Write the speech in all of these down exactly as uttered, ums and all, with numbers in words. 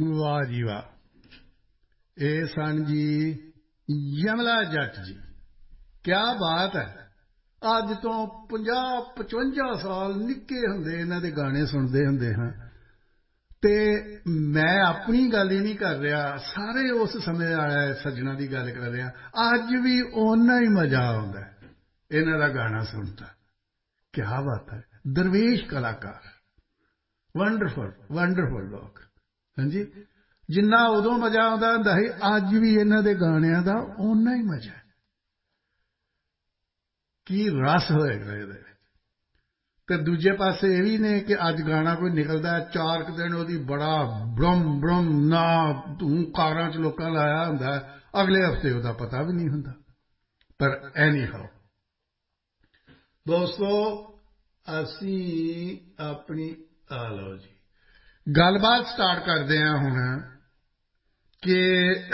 ਵਾਹ ਜੀ ਵਾਹ। ਇਹ ਸਨ ਜੀ ਯਮਲਾ ਜੱਟ ਜੀ। ਕਿਆ ਬਾਤ ਹੈ। ਅੱਜ ਤੋਂ ਪੰਜਾਹ ਪਚਵੰਜਾ ਸਾਲ ਨਿੱਕੇ ਹੁੰਦੇ ਇਹਨਾਂ ਦੇ ਗਾਣੇ ਸੁਣਦੇ ਹੁੰਦੇ ਹਾਂ। ਅਤੇ ਮੈਂ ਆਪਣੀ ਗੱਲ ਹੀ ਨਹੀਂ ਕਰ ਰਿਹਾ, ਸਾਰੇ ਉਸ ਸਮੇਂ ਵਾਲੇ ਸੱਜਣਾਂ ਦੀ ਗੱਲ ਕਰ ਰਿਹਾ। ਅੱਜ ਵੀ ਓਨਾ ਹੀ ਮਜ਼ਾ ਆਉਂਦਾ ਇਹਨਾਂ ਦਾ ਗਾਣਾ ਸੁਣਦਾ। ਕਿਆ ਬਾਤ ਹੈ। ਦਰਵੇਸ਼ ਕਲਾਕਾਰ, ਵੰਡਰਫੁਲ ਵੰਡਰਫੁਲ ਲੋਕ। ਹਾਂਜੀ, ਜਿੰਨਾ ਉਦੋਂ ਮਜ਼ਾ ਆਉਂਦਾ ਹੁੰਦਾ ਸੀ, ਅੱਜ ਵੀ ਇਹਨਾਂ ਦੇ ਗਾਣਿਆਂ ਦਾ ਓਨਾ ਹੀ ਮਜ਼ਾ ਹੈ। ਕੀ ਰਸ ਹੋਏਗਾ ਇਹਦੇ ਵਿੱਚ। ਅਤੇ ਦੂਜੇ ਪਾਸੇ ਇਹ ਵੀ ਨੇ ਕਿ ਅੱਜ ਗਾਣਾ ਕੋਈ ਨਿਕਲਦਾ, ਚਾਰ ਕੁ ਦਿਨ ਉਹਦੀ ਬੜਾ ਬ੍ਰਮ ਬ੍ਰਮ ਨਾ ਧੂੰ ਕਾਰਾਂ 'ਚ ਲੋਕਾਂ ਲਾਇਆ ਹੁੰਦਾ, ਅਗਲੇ ਹਫ਼ਤੇ ਉਹਦਾ ਪਤਾ ਵੀ ਨਹੀਂ ਹੁੰਦਾ। ਪਰ ਐਨੀ ਹਾਓ ਦੋਸਤੋ, ਅਸੀਂ ਆਪਣੀ ਆ ਲਓ ਜੀ ਗੱਲਬਾਤ ਸਟਾਰਟ ਕਰਦੇ ਹਾਂ ਹੁਣ ਕਿ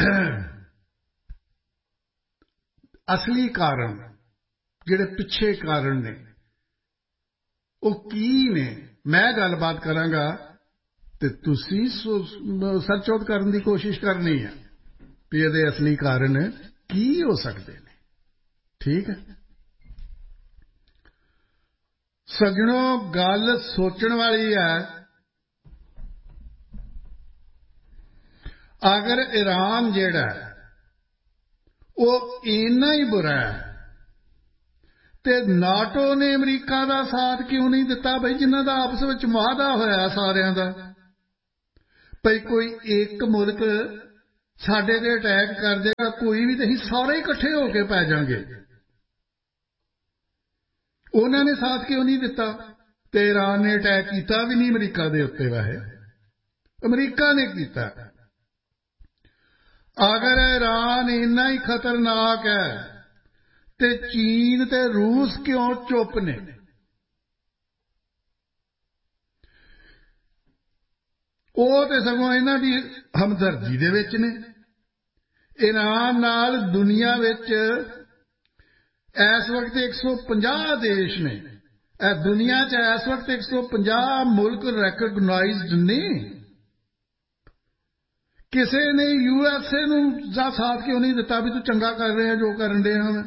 ਅਸਲੀ ਕਾਰਨ, ਜਿਹੜੇ ਪਿੱਛੇ ਕਾਰਨ ਨੇ, ਉਹ ਕੀ ਨੇ। ਮੈਂ ਗੱਲਬਾਤ ਕਰਾਂਗਾ ਅਤੇ ਤੁਸੀਂ ਸਰਚ ਆਊਟ ਕਰਨ ਦੀ ਕੋਸ਼ਿਸ਼ ਕਰਨੀ ਹੈ ਵੀ ਇਹਦੇ ਅਸਲੀ ਕਾਰਨ ਕੀ ਹੋ ਸਕਦੇ ਨੇ। ਠੀਕ ਹੈ ਸੱਜਣੋ, ਗੱਲ ਸੋਚਣ ਵਾਲੀ ਹੈ। ਅਗਰ ਈਰਾਨ ਜਿਹੜਾ ਉਹ ਇੰਨਾ ਹੀ ਬੁਰਾ ਹੈ ਅਤੇ ਨਾਟੋ ਨੇ ਅਮਰੀਕਾ ਦਾ ਸਾਥ ਕਿਉਂ ਨਹੀਂ ਦਿੱਤਾ ਬਈ, ਜਿਨ੍ਹਾਂ ਦਾ ਆਪਸ ਵਿੱਚ ਮੁਆਹਦਾ ਹੋਇਆ ਸਾਰਿਆਂ ਦਾ, ਭਈ ਕੋਈ ਇੱਕ ਮੁਲਕ ਸਾਡੇ 'ਤੇ ਅਟੈਕ ਕਰ ਦੇਗਾ ਕੋਈ ਵੀ, ਤਾਂ ਅਸੀਂ ਸਾਰੇ ਇਕੱਠੇ ਹੋ ਕੇ ਪੈ ਜਾਵਾਂਗੇ। ਉਹਨਾਂ ਨੇ ਸਾਥ ਕਿਉਂ ਨਹੀਂ ਦਿੱਤਾ। ਅਤੇ ਈਰਾਨ ਨੇ ਅਟੈਕ ਕੀਤਾ ਵੀ ਨਹੀਂ ਅਮਰੀਕਾ ਦੇ ਉੱਤੇ, ਵੈਸੇ ਅਮਰੀਕਾ ਨੇ ਕੀਤਾ। ਅਗਰ ਈਰਾਨ ਇੰਨਾ ਹੀ ਖਤਰਨਾਕ ਹੈ ਅਤੇ ਚੀਨ ਅਤੇ ਰੂਸ ਕਿਉਂ ਚੁੱਪ ਨੇ। ਉਹ ਤਾਂ ਸਗੋਂ ਇਹਨਾਂ ਦੀ ਹਮਦਰਦੀ ਦੇ ਵਿੱਚ ਨੇ। ਈਰਾਨ ਨਾਲ ਦੁਨੀਆ ਵਿੱਚ ਇਸ ਵਕਤ ਇੱਕ ਸੌ ਪੰਜਾਹ ਦੇਸ਼ ਨੇ। ਇਹ ਦੁਨੀਆ 'ਚ ਇਸ ਵਕਤ ਇੱਕ ਸੌ ਪੰਜਾਹ ਮੁਲਕ ਰੈਕਗਨਾਈਜ਼ਡ ਨੇ। ਕਿਸੇ ਨੇ ਯੂ ਐਸ ਏ ਨੂੰ ਦਾ ਸਾਥ ਕਿਉਂ ਨਹੀਂ ਦਿੱਤਾ ਵੀ ਤੂੰ ਚੰਗਾ ਕਰ ਰਿਹਾ ਜੋ ਕਰਨ ਡਿਆ ਹਾਂ।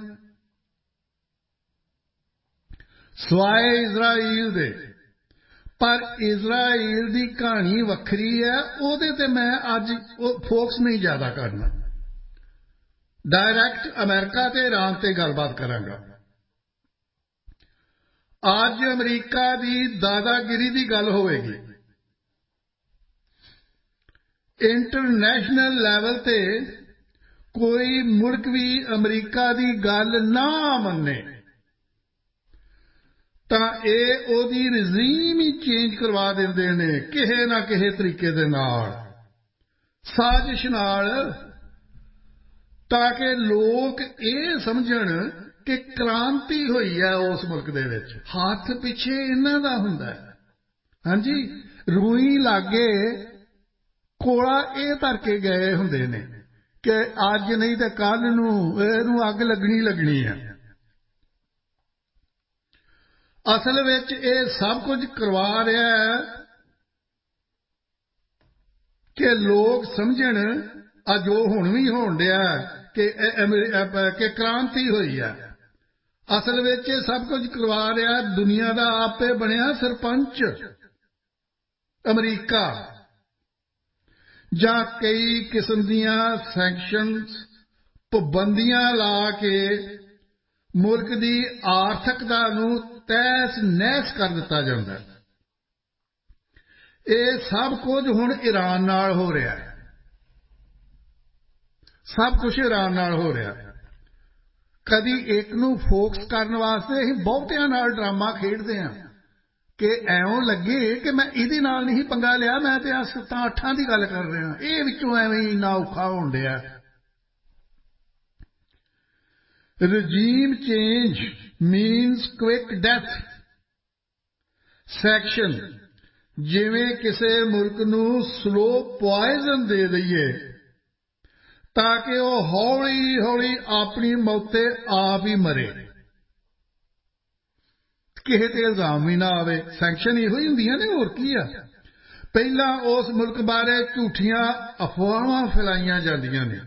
ਸਵਾਏ ਇਜ਼ਰਾਈਲ ਦੇ। ਪਰ ਇਜ਼ਰਾਈਲ ਦੀ ਕਹਾਣੀ ਵੱਖਰੀ ਹੈ, ਉਹਦੇ 'ਤੇ ਮੈਂ ਅੱਜ ਉਹ ਫੋਕਸ ਨਹੀਂ ਜ਼ਿਆਦਾ ਕਰਨਾ। ਡਾਇਰੈਕਟ ਅਮਰੀਕਾ ਅਤੇ ਈਰਾਨ 'ਤੇ ਗੱਲਬਾਤ ਕਰਾਂਗਾ। ਅੱਜ ਅਮਰੀਕਾ ਦੀ ਦਾਦਾਗਿਰੀ ਦੀ ਗੱਲ ਹੋਵੇਗੀ। ਇੰਟਰਨੈਸ਼ਨਲ ਲੈਵਲ 'ਤੇ ਕੋਈ ਮੁਲਕ ਵੀ ਅਮਰੀਕਾ ਦੀ ਗੱਲ ਨਾ ਮੰਨੇ ਤਾਂ ਇਹ ਉਹਦੀ ਰਜੀਮ ਹੀ ਚੇਂਜ ਕਰਵਾ ਦਿੰਦੇ ਨੇ ਕਿਸੇ ਨਾ ਕਿਸੇ ਤਰੀਕੇ ਦੇ ਨਾਲ, ਸਾਜ਼ਿਸ਼ ਨਾਲ, ਤਾਂ ਕਿ ਲੋਕ ਇਹ ਸਮਝਣ ਕਿ ਕ੍ਰਾਂਤੀ ਹੋਈ ਹੈ ਉਸ ਮੁਲਕ ਦੇ ਵਿੱਚ। ਹੱਥ ਪਿੱਛੇ ਇਹਨਾਂ ਦਾ ਹੁੰਦਾ ਹੈ। ਹਾਂਜੀ, ਰੂਈ ਲਾਗੇ ਕੋਲਾ ਇਹ ਧਰ ਕੇ ਗਏ ਹੁੰਦੇ ਨੇ ਕਿ ਅੱਜ ਨਹੀਂ ਤਾਂ ਕੱਲ੍ਹ ਨੂੰ ਇਹਨੂੰ ਅੱਗ ਲੱਗਣੀ ਲੱਗਣੀ ਹੈ। ਅਸਲ ਵਿੱਚ ਇਹ ਸਭ ਕੁਝ ਕਰਵਾ ਰਿਹਾ ਹੈ ਕਿ ਲੋਕ ਸਮਝਣ, ਆ ਜੋ ਹੁਣ ਵੀ ਹੋਣ ਡਿਆ ਕਿ ਕਿ ਕ੍ਰਾਂਤੀ ਹੋਈ ਹੈ। ਅਸਲ ਵਿੱਚ ਇਹ ਸਭ ਕੁਝ ਕਰਵਾ ਰਿਹਾ ਦੁਨੀਆ ਦਾ ਆਪੇ ਬਣਿਆ ਸਰਪੰਚ ਅਮਰੀਕਾ, ਜਾਂ ਕਈ ਕਿਸਮ ਦੀਆਂ ਸੈਂਕਸ਼ਨਸ, ਪਾਬੰਦੀਆਂ ਲਾ ਕੇ ਮੁਲਕ ਦੀ ਆਰਥਿਕਤਾ ਨੂੰ ਤਹਿਸ ਨਹਿਸ ਕਰ ਦਿੱਤਾ ਜਾਂਦਾ ਹੈ। ਇਹ ਸਭ ਕੁਝ ਹੁਣ ਈਰਾਨ ਨਾਲ ਹੋ ਰਿਹਾ ਹੈ। ਸਭ ਕੁਝ ਈਰਾਨ ਨਾਲ ਹੋ ਰਿਹਾ। ਕਦੀ ਇੱਕ ਨੂੰ ਫੋਕਸ ਕਰਨ ਵਾਸਤੇ ਅਸੀਂ ਬਹੁਤਿਆਂ ਨਾਲ ਡਰਾਮਾ ਖੇਡਦੇ ਹਾਂ ਕਿ ਐਉਂ ਲੱਗੇ ਕਿ ਮੈਂ ਇਹਦੇ ਨਾਲ ਨਹੀਂ ਪੰਗਾ ਲਿਆ, ਮੈਂ ਤਾਂ ਆ ਸੱਤਾਂ ਅੱਠਾਂ ਦੀ ਗੱਲ ਕਰ ਰਿਹਾ, ਇਹ ਵਿੱਚੋਂ ਐਵੇਂ ਇੰਨਾ ਔਖਾ ਹੋਣ ਡਿਆ। Regime change means quick death. Section, ਜਿਵੇਂ ਕਿਸੇ ਮੁਲਕ ਨੂੰ ਸਲੋ ਪੁਆਇਜ਼ਨ ਦੇ ਦਈਏ ਤਾਂ ਕਿ ਉਹ ਹੌਲੀ ਹੌਲੀ ਆਪਣੀ ਮੌਤੇ ਆਪ ਹੀ ਮਰੇ, ਕਿਸੇ 'ਤੇ ਇਲਜ਼ਾਮ ਵੀ ਨਾ ਆਵੇ। ਸੈਂਕਸ਼ਨ ਇਹੋ ਹੀ ਹੁੰਦੀਆਂ ਨੇ, ਹੋਰ ਕੀ ਆ। ਪਹਿਲਾਂ ਉਸ ਮੁਲਕ ਬਾਰੇ ਝੂਠੀਆਂ ਅਫਵਾਹਾਂ ਫੈਲਾਈਆਂ ਜਾਂਦੀਆਂ ਨੇ,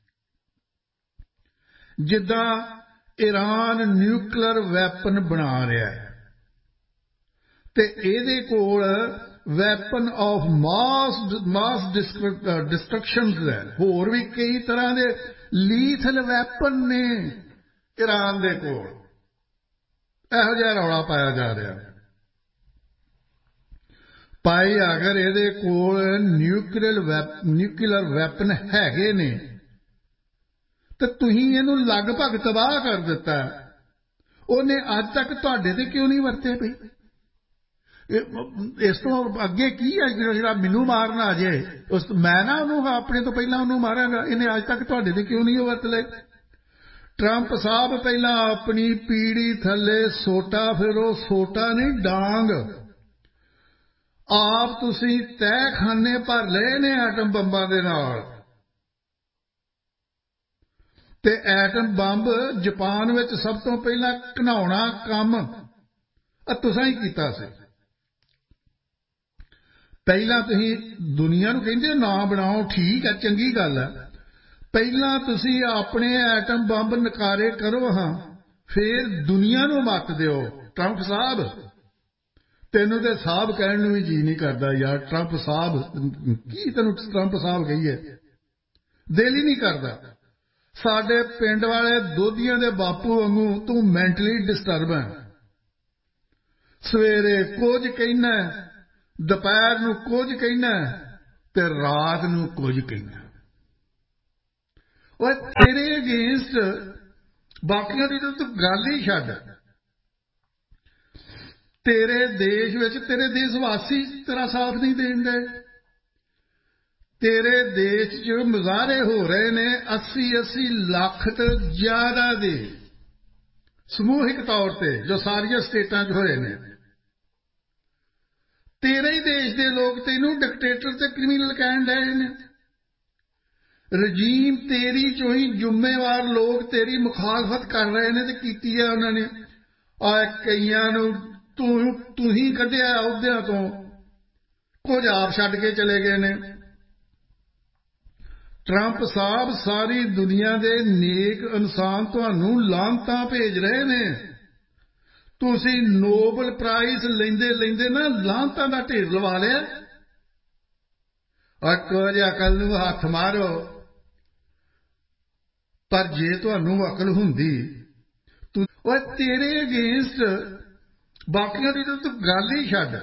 ਜਿੱਦਾਂ ਈਰਾਨ ਨਿਊਕਲੀਅਰ ਵੈਪਨ ਬਣਾ ਰਿਹਾ ਹੈ ਤੇ ਇਹਦੇ ਕੋਲ ਵੈਪਨ ਆਫ ਮਾਸ ਮਾਸ ਡਿਸਟਰਕਸ਼ਨਜ਼ ਹੈ। ਹੋਰ ਵੀ ਕਈ ਤਰ੍ਹਾਂ ਦੇ ਲੀਥਲ ਵੈਪਨ ਨੇ ਈਰਾਨ ਦੇ ਕੋਲ। ਇਹੋ ਜਿਹਾ ਰੌਲਾ ਪਾਇਆ ਜਾ ਰਿਹਾ। ਭਾਈ ਅਗਰ ਇਹਦੇ ਕੋਲ ਨਿਊਕਲੀਅਰ ਨਿਊਕਲੀਅਰ ਵੈਪਨ ਹੈਗੇ ਨੇ ਤਾਂ ਤੁਸੀਂ ਇਹਨੂੰ ਲਗਭਗ ਤਬਾਹ ਕਰ ਦਿੱਤਾ। ਉਹਨੇ ਅੱਜ ਤੱਕ ਤੁਹਾਡੇ ਤੇ ਕਿਉਂ ਨਹੀਂ ਵਰਤੇ ਪਈ? ਇਸ ਤੋਂ ਅੱਗੇ ਕੀ ਹੈ ਜਿਹੜਾ ਮੈਨੂੰ ਮਾਰਨ ਆ ਜੇ? ਉਸ ਮੈਂ ਨਾ ਉਹਨੂੰ ਆਪਣੇ ਤੋਂ ਪਹਿਲਾਂ ਉਹਨੂੰ ਮਾਰਾਂਗਾ। ਇਹਨੇ ਅੱਜ ਤੱਕ ਤੁਹਾਡੇ ਤੇ ਕਿਉਂ ਨਹੀਂ ਉਹ ਵਰਤ ਲਏ? ਟਰੰਪ ਸਾਹਿਬ ਪਹਿਲਾਂ ਆਪਣੀ ਪੀੜੀ ਥੱਲੇ ਸੋਟਾ, ਫਿਰ ਉਹ ਸੋਟਾ ਨਹੀਂ ਡਾਂਗ ਆਪ ਤੁਸੀਂ ਤਹਿਖਾਨੇ ਭਰ ਲਏ ਨੇ ਐਟਮ ਬੰਬਾਂ ਦੇ ਨਾਲ। ਤੇ ਐਟਮ ਬੰਬ ਜਾਪਾਨ ਵਿੱਚ ਸਭ ਤੋਂ ਪਹਿਲਾਂ ਘਿਨਾਉਣਾ ਕੰਮ ਤੁਸੀਂ ਹੀ ਕੀਤਾ ਸੀ। ਪਹਿਲਾਂ ਤੁਸੀਂ ਦੁਨੀਆ ਨੂੰ ਕਹਿੰਦੇ ਨਾ ਬਣਾਓ, ਠੀਕ ਹੈ, ਚੰਗੀ ਗੱਲ ਹੈ। ਪਹਿਲਾਂ ਤੁਸੀਂ ਆਪਣੇ ਐਟਮ ਬੰਬ ਨਕਾਰੇ ਕਰੋ ਹਾਂ, ਫਿਰ ਦੁਨੀਆ ਨੂੰ ਮੱਤ ਦਿਓ। ਟਰੰਪ ਸਾਹਿਬ, ਤੈਨੂੰ ਤੇ ਸਾਹਿਬ ਕਹਿਣ ਨੂੰ ਵੀ ਜੀ ਨਹੀਂ ਕਰਦਾ ਯਾਰ। ਟਰੰਪ ਸਾਹਿਬ ਕੀ ਤੈਨੂੰ ਟਰੰਪ ਸਾਹਿਬ ਕਹੀਏ, ਦਿਲ ਹੀ ਨਹੀਂ ਕਰਦਾ। ਸਾਡੇ ਪਿੰਡ ਵਾਲੇ ਦੋਧੀਆਂ ਦੇ ਬਾਪੂ ਵਾਂਗੂ ਤੂੰ ਮੈਂਟਲੀ ਡਿਸਟਰਬ ਹੈ। ਸਵੇਰੇ ਕੁਝ ਕਹਿਣਾ, ਦੁਪਹਿਰ ਨੂੰ ਕੁਝ ਕਹਿਣਾ ਤੇ ਰਾਤ ਨੂੰ ਕੁਝ ਕਹਿਣਾ। ਓਏ ਤੇਰੇ ਅਗੇਂਸਟ ਬਾਕੀਆਂ ਦੀ ਤਾਂ ਤੂੰ ਗੱਲ ਹੀ ਛੱਡ। ਤੇਰੇ ਦੇਸ਼ ਵਿੱਚ ਤੇਰੇ ਦੇਸ਼ ਵਾਸੀ ਤੇਰਾ ਸਾਥ ਨਹੀਂ ਦੇਣ ਦੇ। ਤੇਰੇ ਦੇਸ਼ 'ਚ ਮੁਜ਼ਾਹਰੇ ਹੋ ਰਹੇ ਨੇ ਅੱਸੀ ਅੱਸੀ ਲੱਖ ਤੋਂ ਜ਼ਿਆਦਾ ਦੇ ਸਮੂਹਿਕ ਤੌਰ ਤੇ, ਜੋ ਸਾਰੀਆਂ ਸਟੇਟਾਂ 'ਚ ਹੋਏ ਨੇ। ਤੇਰੇ ਹੀ ਦੇਸ਼ ਦੇ ਲੋਕ ਤੈਨੂੰ ਡਿਕਟੇਟਰ ਤੇ ਕ੍ਰਿਮੀਨਲ ਕਹਿਣ ਡਏ ਨੇ। ਰਜੀਮ ਤੇਰੀ ਚੋਂ ਹੀ ਜ਼ਿੰਮੇਵਾਰ ਲੋਕ ਤੇਰੀ ਮੁਖਾਲਫਤ ਕਰ ਰਹੇ ਨੇ ਤੇ ਕੀਤੀ ਹੈ ਉਹਨਾਂ ਨੇ। ਆ ਕਈਆਂ ਨੂੰ ਤੂੰ ਤੂੰ ਹੀ ਕੱਢਿਆ ਅਹੁਦਿਆਂ ਤੋਂ, ਕੁਝ ਆਪ ਛੱਡ ਕੇ ਚਲੇ ਗਏ ਨੇ। ਟਰੰਪ ਸਾਹਿਬ, ਸਾਰੀ ਦੁਨੀਆ ਦੇ ਨੇਕ ਇਨਸਾਨ ਤੁਹਾਨੂੰ ਲਾਹਨਤਾਂ ਭੇਜ ਰਹੇ ਨੇ। ਤੁਸੀਂ ਨੋਬਲ ਪ੍ਰਾਈਜ਼ ਲੈਂਦੇ ਲੈਂਦੇ ਨਾ ਲਾਹਨਤਾਂ ਦਾ ਢੇਰ ਲਵਾ ਲਿਆ। ਔਰ ਕੁਝ ਅਕਲ ਨੂੰ ਹੱਥ ਮਾਰੋ। ਪਰ ਜੇ ਤੁਹਾਨੂੰ ਅਕਲ ਹੁੰਦੀ, ਓਏ ਤੇਰੇ ਅਗੇਂਸਟ ਬਾਕੀਆਂ ਦੀ ਤਾਂ ਤੂੰ ਗੱਲ ਹੀ ਛੱਡ।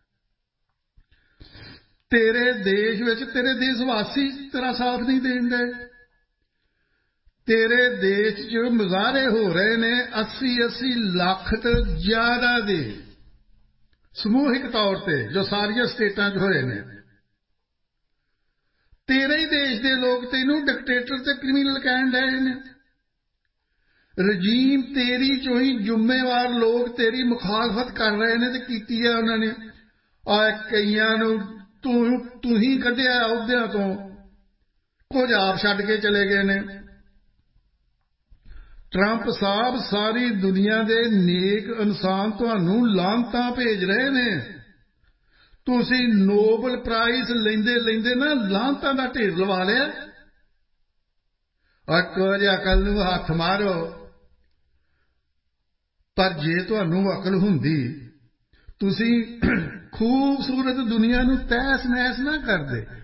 ਤੇਰੇ ਦੇਸ਼ ਵਿੱਚ ਤੇਰੇ ਦੇਸ਼ ਵਾਸੀ ਤੇਰਾ ਸਾਥ ਨਹੀਂ ਦੇਣ ਦੇ। ਤੇਰੇ ਦੇਸ਼ 'ਚ ਮੁਜ਼ਾਹਰੇ ਹੋ ਰਹੇ ਨੇ ਅੱਸੀ ਅੱਸੀ ਲੱਖ ਤੋਂ ਜ਼ਿਆਦਾ ਦੇ ਸਮੂਹਿਕ ਤੌਰ ਤੇ, ਜੋ ਸਾਰੀਆਂ ਸਟੇਟਾਂ 'ਚ ਹੋਏ ਨੇ। ਤੇਰੇ ਹੀ ਦੇਸ਼ ਦੇ ਲੋਕ ਤੈਨੂੰ ਡਿਕਟੇਟਰ ਤੇ ਕ੍ਰਿਮੀਨਲ ਕਹਿਣ ਡਏ ਨੇ। ਰਜੀਮ ਤੇਰੀ ਚੋਂ ਹੀ ਜ਼ਿੰਮੇਵਾਰ ਲੋਕ ਤੇਰੀ ਮੁਖਾਲਫਤ ਕਰ ਰਹੇ ਨੇ ਤੇ ਕੀਤੀ ਹੈ ਉਹਨਾਂ ਨੇ। ਆ ਕਈਆਂ ਨੂੰ ਤੂੰ ਤੂੰ ਹੀ ਕੱਢਿਆ ਅਹੁਦਿਆਂ ਤੋਂ, ਕੁਝ ਆਪ ਛੱਡ ਕੇ ਚਲੇ ਗਏ ਨੇ। ਟਰੰਪ ਸਾਹਿਬ, ਸਾਰੀ ਦੁਨੀਆ ਦੇ ਨੇਕ ਇਨਸਾਨ ਤੁਹਾਨੂੰ ਲਾਹਨਤਾਂ ਭੇਜ ਰਹੇ ਨੇ। ਤੁਸੀਂ ਨੋਬਲ ਪ੍ਰਾਈਜ਼ ਲੈਂਦੇ ਲੈਂਦੇ ਨਾ ਲਾਹਨਤਾਂ ਦਾ ਢੇਰ ਲਵਾ ਲਿਆ। ਔਰ ਕੁਝ ਅਕਲ ਨੂੰ ਹੱਥ ਮਾਰੋ। ਪਰ ਜੇ ਤੁਹਾਨੂੰ ਅਕਲ ਹੁੰਦੀ, ਤੁਸੀਂ ਖੂਬਸੂਰਤ ਦੁਨੀਆ ਨੂੰ ਤਹਿਸ ਨਹਿਸ ਨਾ ਕਰਦੇ।